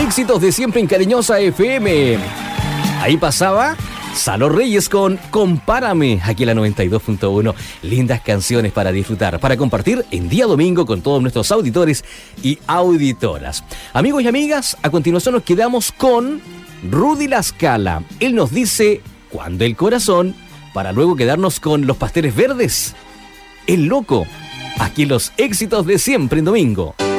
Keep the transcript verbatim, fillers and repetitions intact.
Éxitos de siempre en Cariñosa F M. Ahí pasaba Salo Reyes con Compárame, aquí en la noventa y dos punto uno. Lindas canciones para disfrutar, para compartir en día domingo con todos nuestros auditores y auditoras. Amigos y amigas, a continuación nos quedamos con Rudy La Scala. Él nos dice Cuando el corazón, para luego quedarnos con Los Pasteles Verdes. El Loco, aquí los éxitos de siempre en domingo.